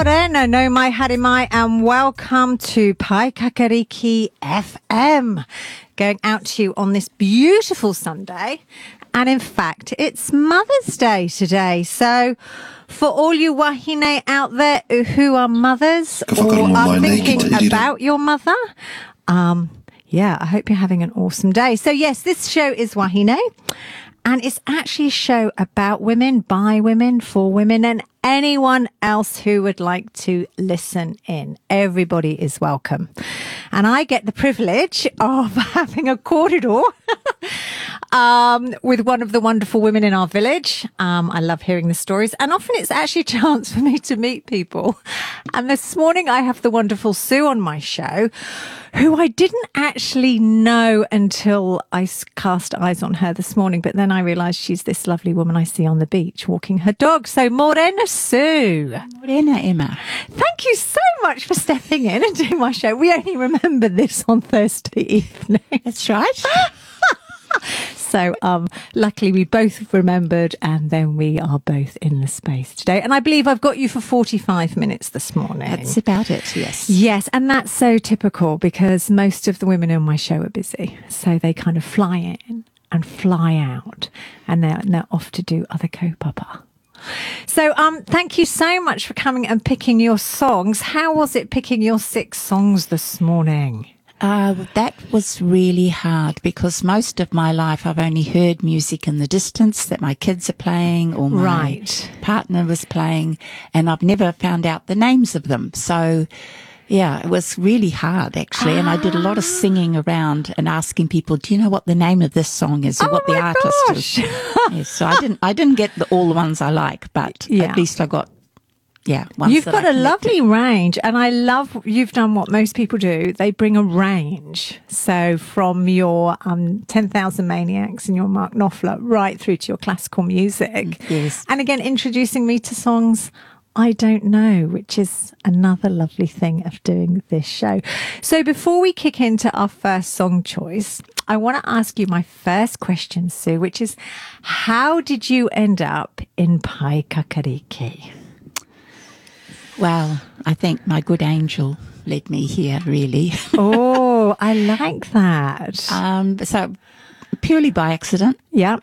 Morena, no mai harimai, and welcome to Paikakariki FM. Going out to you on this beautiful Sunday. And in fact, it's Mother's Day today. So for all you wahine out there who are mothers or are thinking about your mother, yeah, I hope you're having an awesome day. So yes, this show is Wahine. And it's actually a show about women, by women, for women, and anyone else who would like to listen in. Everybody is welcome. And I get the privilege of having a corridor with one of the wonderful women in our village. I love hearing the stories. And often it's actually a chance for me to meet people. And this morning I have the wonderful Sue on my show, who I didn't actually know until I cast eyes on her this morning. But then I realised she's this lovely woman I see on the beach walking her dog. So Morena Sue. Morena Emma. Thank you so much for stepping in and doing my show. We only remember this on Thursday evening. That's right. So luckily we both remembered, and then we are both in the space today. And I believe I've got you for 45 minutes this morning. That's about it, yes. Yes, and that's so typical because most of the women on my show are busy. So they kind of fly in and fly out, and they're off to do other kaupapa. So thank you so much for coming and picking your songs. How was it picking your 6 songs this morning? That was really hard because most of my life I've only heard music in the distance that my kids are playing or my partner was playing, and I've never found out the names of them. So, yeah, it was really hard actually. And I did a lot of singing around and asking people, do you know what the name of this song is or what the artist is? Yes, so I didn't get all the ones I like, but at least I got you've got a lovely range, and I love you've done what most people do. They bring a range. So from your 10,000 Maniacs and your Mark Knopfler right through to your classical music. Yes. And again, introducing me to songs I don't know, which is another lovely thing of doing this show. So before we kick into our first song choice, I want to ask you my first question, Sue, which is, how did you end up in Paikakariki? Well, I think my good angel led me here, really. Oh, I like that. So purely by accident. Yeah.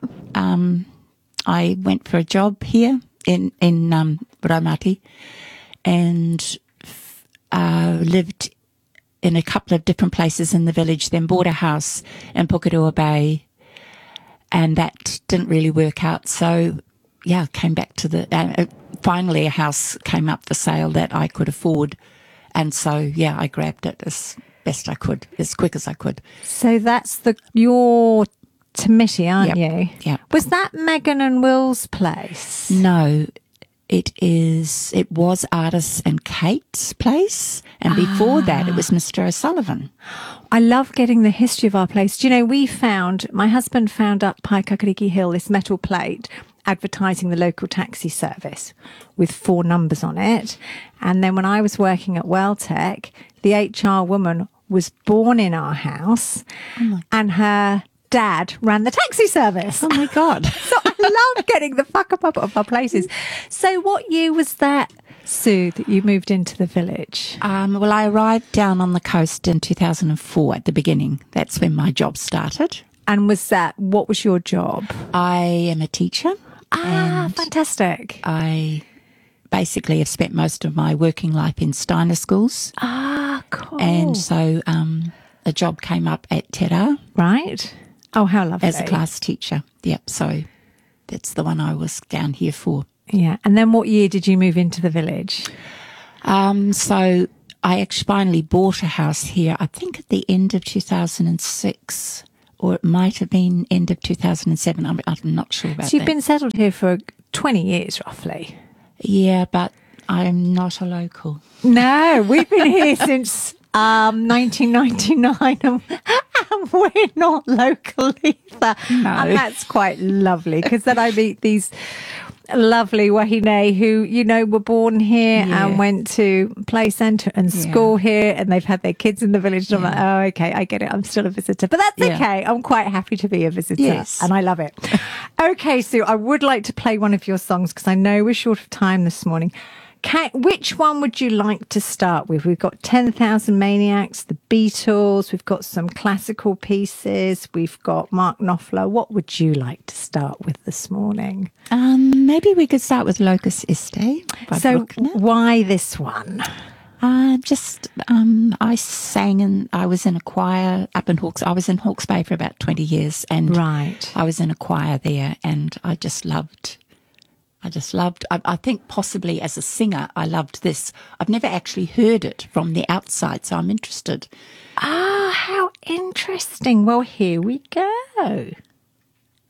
I went for a job here in Raumati and lived in a couple of different places in the village, then bought a house in Pukerua Bay, and that didn't really work out. So, yeah, came back to the... finally, a house came up for sale that I could afford. And so, yeah, I grabbed it as best I could, as quick as I could. So that's your Tamiti, aren't you? Yeah. Was that Megan and Will's place? No, it was Artis and Kate's place. And before that, it was Mr. O'Sullivan. I love getting the history of our place. Do you know, my husband found up Paikakariki Hill, this metal plate, advertising the local taxi service with 4 numbers on it. And then when I was working at Welltech, the HR woman was born in our house and her dad ran the taxi service. Oh my God. So I love getting the fuck up of our places. So what year was that, Sue, that you moved into the village? Well, I arrived down on the coast in 2004 at the beginning. That's when my job started. And what was your job? I am a teacher. Fantastic. I basically have spent most of my working life in Steiner schools. Cool. And so a job came up at Te Rā. Right. Oh, how lovely. As a class teacher. Yep. So that's the one I was down here for. Yeah. And then what year did you move into the village? So I actually finally bought a house here, I think at the end of 2006. Or it might have been end of 2007. I'm not sure about that. So you've been settled here for 20 years, roughly. Yeah, but I'm not a local. No, we've been here since 1999 and we're not local either. No. And that's quite lovely because then I meet these lovely wahine who, you know, were born here and went to play centre and school here, and they've had their kids in the village. And I'm like, oh, okay, I get it. I'm still a visitor. But that's okay. I'm quite happy to be a visitor and I love it. Okay, Sue, I would like to play one of your songs because I know we're short of time this morning. Which one would you like to start with? We've got 10,000 Maniacs, the Beatles, we've got some classical pieces, we've got Mark Knopfler. What would you like to start with this morning? Maybe we could start with Locus Este. So why this one? I sang and I was in a choir up in Hawke's. I was in Hawke's Bay for about 20 years, and right. I was in a choir there, and I think possibly as a singer, I loved this. I've never actually heard it from the outside, so I'm interested. Ah, how interesting. Well, here we go.